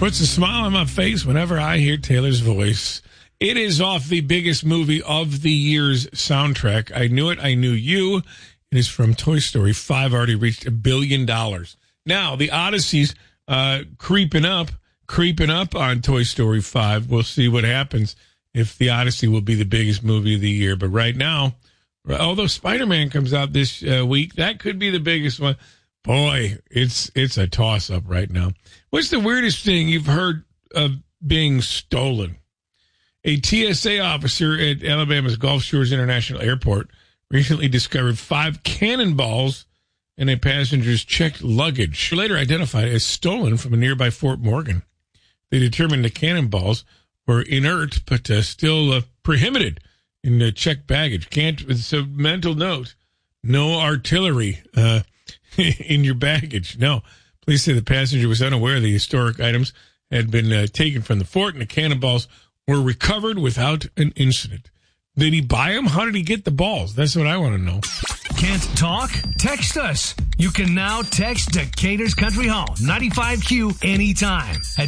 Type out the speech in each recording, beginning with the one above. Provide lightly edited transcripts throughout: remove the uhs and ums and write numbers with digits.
puts a smile on my face whenever I hear Taylor's voice. It is off the biggest movie of the year's soundtrack. I Knew It, I Knew You. It is from Toy Story 5, already reached $1 billion. Now, the Odyssey's creeping up on Toy Story 5. We'll see what happens if the Odyssey will be the biggest movie of the year. But right now, although Spider-Man comes out this week, that could be the biggest one. Boy, it's a toss-up right now. What's the weirdest thing you've heard of being stolen? A TSA officer at Alabama's Gulf Shores International Airport recently discovered 5 cannonballs in a passenger's checked luggage, later identified as stolen from a nearby Fort Morgan. They determined the cannonballs were inert, but still prohibited in the checked baggage. So mental note, no artillery in your baggage. No. Police say the passenger was unaware the historic items had been taken from the fort, and the cannonballs were recovered without an incident. Did he buy them? How did he get the balls? That's what I want to know. Can't talk? Text us. You can now text Decatur's Country Hall, 95Q, anytime at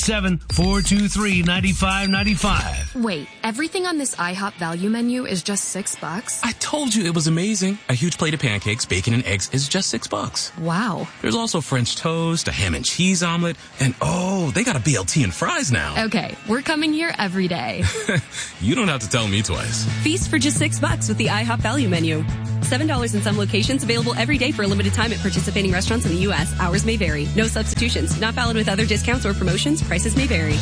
217-423-9595. Wait, everything on this IHOP value menu is just $6? I told you it was amazing. A huge plate of pancakes, bacon, and eggs is just $6. Wow. There's also French toast, a ham and cheese omelet, and they got a BLT and fries now. Okay, we're coming here every day. You don't have to tell me twice. Feast for just $6 with the IHOP value menu. $7 in some locations, available every day for a limited time at participating restaurants in the U.S. Hours may vary. No substitutions. Not valid with other discounts or promotions. Prices may vary.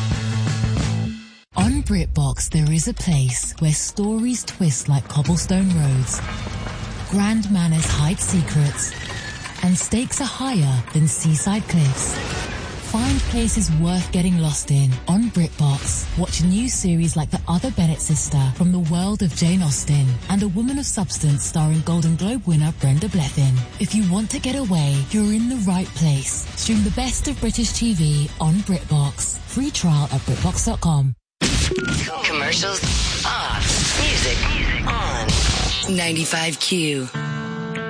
On BritBox, there is a place where stories twist like cobblestone roads, grand manners hide secrets, and stakes are higher than seaside cliffs. Find places worth getting lost in on BritBox. Watch a new series like The Other Bennett Sister from the world of Jane Austen and A Woman of Substance starring Golden Globe winner Brenda Blethyn. If you want to get away, you're in the right place. Stream the best of British TV on BritBox. Free trial at BritBox.com. Commercials off. Music on. 95Q.